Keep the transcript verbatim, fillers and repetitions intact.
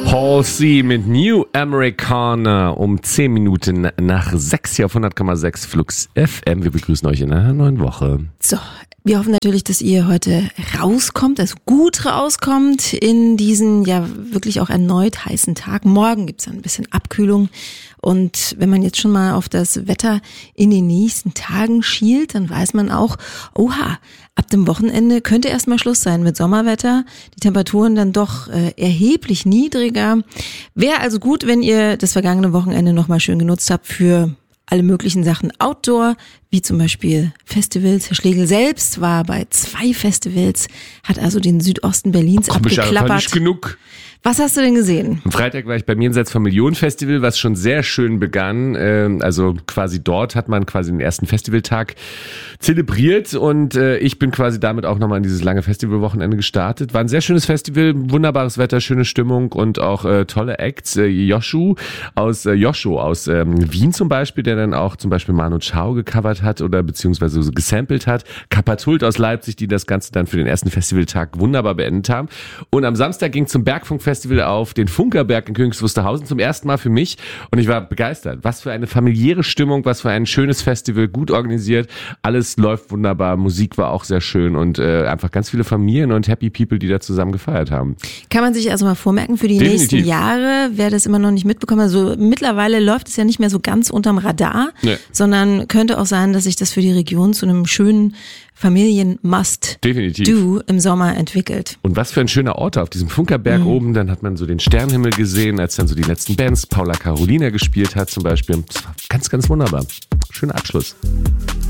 Paul C. mit New Americana um zehn Minuten nach sechs hier auf hundert Komma sechs Flux F M. Wir begrüßen euch in einer neuen Woche. So, wir hoffen natürlich, dass ihr heute rauskommt, also gut rauskommt in diesen ja wirklich auch erneut heißen Tag. Morgen gibt's ein bisschen Abkühlung. Und wenn man jetzt schon mal auf das Wetter in den nächsten Tagen schielt, dann weiß man auch, oha, ab dem Wochenende könnte erstmal Schluss sein mit Sommerwetter. Die Temperaturen dann doch äh, erheblich niedriger. Wäre also gut, wenn ihr das vergangene Wochenende nochmal schön genutzt habt für alle möglichen Sachen Outdoor, wie zum Beispiel Festivals. Herr Schlegel selbst war bei zwei Festivals, hat also den Südosten Berlins Komm, abgeklappert. Nicht genug. Was hast du denn gesehen? Am Freitag war ich beim Jenseits vom Millionen-Festival, was schon sehr schön begann. Also quasi dort hat man quasi den ersten Festivaltag zelebriert und ich bin quasi damit auch nochmal in dieses lange Festivalwochenende gestartet. War ein sehr schönes Festival, wunderbares Wetter, schöne Stimmung und auch tolle Acts. Joshu aus Joshu aus Wien zum Beispiel, der dann auch zum Beispiel Manu Chao gecovert hat oder beziehungsweise so gesampelt hat. Kapazult aus Leipzig, die das Ganze dann für den ersten Festivaltag wunderbar beendet haben. Und am Samstag ging zum Bergfunkfestival Festival auf den Funkerberg in Königs Wusterhausen zum ersten Mal für mich und ich war begeistert. Was für eine familiäre Stimmung, was für ein schönes Festival, gut organisiert, alles läuft wunderbar, Musik war auch sehr schön und äh, einfach ganz viele Familien und Happy People, die da zusammen gefeiert haben. Kann man sich also mal vormerken für die Definitiv. nächsten Jahre, wer das immer noch nicht mitbekommen hat, also mittlerweile läuft es ja nicht mehr so ganz unterm Radar, nee. sondern könnte auch sein, dass sich das für die Region zu einem schönen Familien-Must-Do im Sommer entwickelt. Und was für ein schöner Ort auf diesem Funkerberg mhm. oben. Dann hat man so den Sternenhimmel gesehen, als dann so die letzten Bands Paula Carolina gespielt hat zum Beispiel. Das war ganz, ganz wunderbar. Schöner Abschluss.